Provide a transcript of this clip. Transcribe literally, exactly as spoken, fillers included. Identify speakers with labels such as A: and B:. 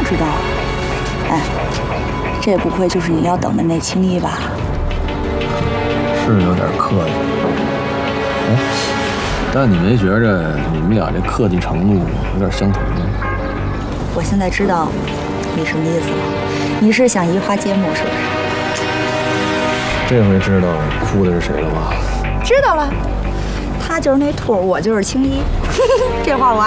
A: 知道。哎，这不会就是你要等的那青衣吧？
B: 是有点客气。哎，但你没觉着你们俩这客气程度有点相同吗？
A: 我现在知道你什么意思了，你是想移花接木是不是？
B: 这回知道哭的是谁了吧？
A: 知道了，他就是那兔，我就是青衣。这话我。